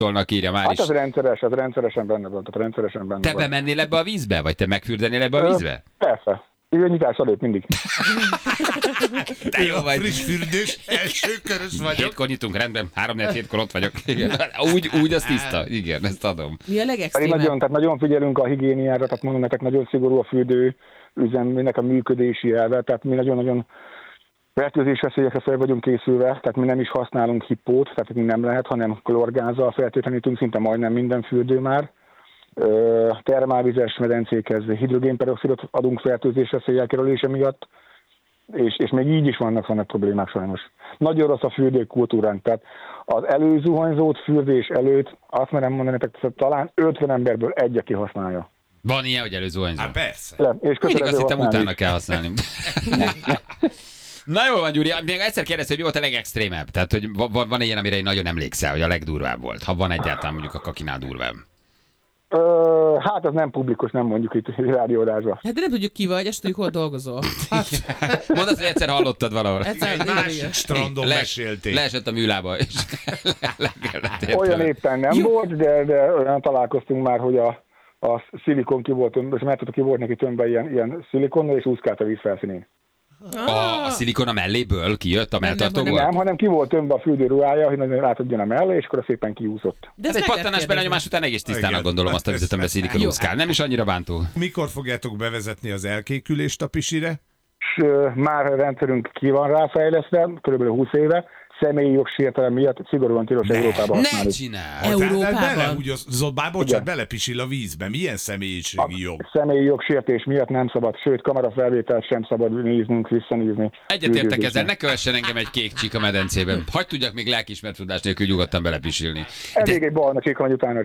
írja már Hát is. az rendszeresen benne van. Te bemennél ebbe a vízbe? Vagy te megfürdenél ebbe a vízbe? Persze. Igen, nyitás előtt mindig. De jó vagy. Friss fürdős, elsőkörös vagyok. 7-kor nyitunk, rendben, 3-4-7-kor ott vagyok. Igen. Úgy az tiszta. Igen, ezt adom. Mi a legextrémebb? Nagyon figyelünk a higiéniára, tehát mondom nektek, nagyon szigorú a fürdő üzemnek a működési elve, tehát mi nagyon-nagyon fertőzésveszélyekre fel vagyunk készülve, tehát mi nem is használunk hippót, tehát mi nem lehet, hanem klorgázzal fertőtlenítünk szinte majdnem minden fürdő már. Termálvizes medencékhez hidrogénperoxidot adunk fertőzésveszély elkerülése miatt, és még így is vannak problémák sajnos. Nagyon rossz a fürdőkultúránk, tehát az előzuhanyzót fürdés előtt azt merem mondani, hogy talán 50 emberből egy, aki használja. Van ilyen, hogy előzuhanyzó? Hát persze. És Mindig azt hittem, használni. utána kell használni. Na jól van, Gyuri, még egyszer kérdezte, hogy mi volt a legextrémebb? Tehát, hogy van ilyen, amire én nagyon emlékszel, hogy a legdurvább volt, ha van egyáltalán mondjuk a kakinál durvább. Hát az nem publikus, nem mondjuk itt rádióadásban. Hát de nem tudjuk ki vagy, és tudjuk, hol dolgozol. Mondd azt, hogy egyszer hallottad valahol. Egy másik strandon mesélték. Leesett a műlába, és Olyan éppen nem volt, de olyan találkoztunk már, hogy a szilikon ki volt, és mert ki volt neki tömbben ilyen szilikonnal, és úszkált a víz felszínén. A szilikon a melléből kijött a melltartóból? Nem, hanem ki volt tömbben a fürdőruhája, hogy nagyon rátadjon a mellé, és akkor szépen kiúszott. De Ez egy pattanás benyomás után egész tisztának Igen. gondolom azt a vizet, amiben szilikon úszkál. Nem is annyira bántó. Mikor fogjátok bevezetni az elkékülést a pisire? És már a rendszerünk ki van ráfejlesztve, kb. 20 éve, személyi jogsértelem miatt szigorúan tilos Európában Ne használni. csinál! Európában? Bocsánat, belepisil a vízbe. Milyen személyiségi jog? Személyi jogsértés miatt nem szabad, sőt, kamerafelvételt sem szabad néznünk, visszanézni. Egyetértek ezzel, ne kövessen engem egy kék csík a medencében. Hagy tudjak még lelkiismert tudás nélkül nyugodtan belepisilni. Elég egy barna csík van utána.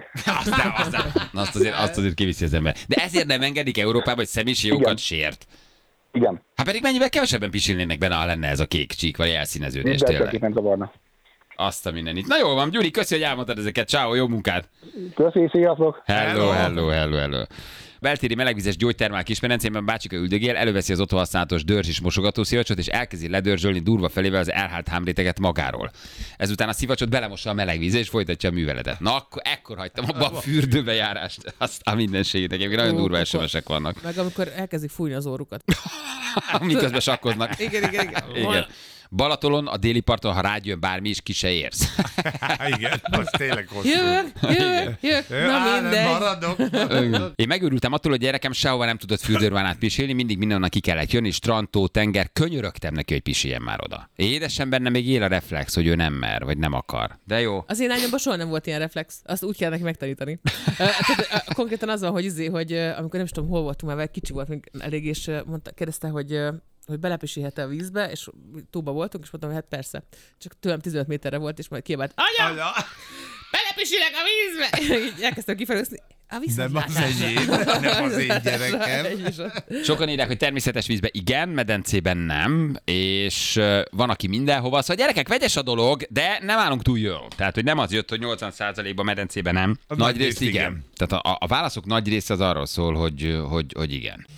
Azt azért kiviszi az ember. De ezért nem engedik Európába, hogy személyiségi jogokat sért. Igen, Hát pedig mennyivel kevesebben pisilnének benne, ha lenne ez a kék csík, vagy elszíneződés de tényleg. nem zavarna. Azt a mindenit. Na jól van, Gyuri, köszi, hogy elmondtad ezeket. Ciao, jó munkát! Köszi, sziasztok! Hello. Beltéri melegvizes gyógytermál Kismedencében bácsika üldögél, előveszi az otthon használatos dörzs és mosogató szivacsot, és elkezdi ledörzsölni durva felével az elhált hámréteget magáról. Ezután a szivacsot belemossa a meleg vízbe, és folytatja a műveletet. Na, ekkor hagytam abba a fürdőbe járást. Azt a mindenségét. Egyébként nagyon durva SMS-ek vannak. Meg amikor elkezdik fújni az órukat. Miközben sakkoznak. Igen. Balatonon, a déli parton, ha rád jön bármi is, ki se érsz. Igen, az tényleg hosszú. Jövök. Na mindegy. Maradok. Én megőrültem attól, hogy gyerekem sehova nem tudott fürdőruhán át pisilni, mindig mindenonnan ki kellett jönni, strand, tó, tenger, könyörögtem neki, hogy pisiljen már oda. Édesen benne még él a reflex, hogy ő nem mer, vagy nem akar. De jó. Az én lányomban soha nem volt ilyen reflex. Azt úgy kell neki megtanítani. Konkrétan az van, hogy amikor nem is tudom, hol voltunk, mert kicsi volt még elég, és kérdezte, hogy belepisilhet a vízbe, és tóba voltunk, és mondtam, hogy hát persze. Csak tőlem 15 méterre volt, és majd kiabált, anya! Belepisilek a vízbe! Így elkezdtem kifelőzni. Nem az enyém, nem az én gyerekem. Sokan írják, hogy természetes vízbe igen, medencében nem, és van, aki mindenhova. Szóval gyerekek, vegyes a dolog, de nem állunk túl jól. Tehát, hogy nem az jött, hogy 80%-ban medencében nem. Nagy részt igen. Tehát a válaszok nagy része az arról szól, hogy igen.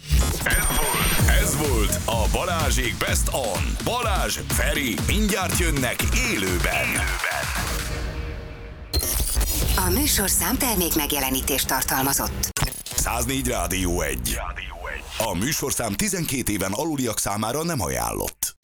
Ez volt a Balázsék Best On. Balázs, Feri, mindjárt jönnek élőben. A műsorszám termék megjelenítést tartalmazott. 104 Rádió 1. A műsorszám 12 éven aluliak számára nem ajánlott.